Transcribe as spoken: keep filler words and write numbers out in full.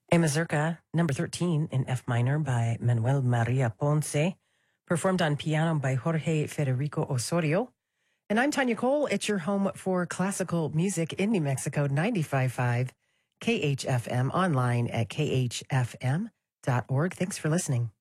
A mazurka, number thirteen in F minor by Manuel Maria Ponce, performed on piano by Jorge Federico Osorio. And I'm Tanya Cole. It's your home for classical music in New Mexico, ninety-five point five K H F M, online at k h f m dot org. Thanks for listening.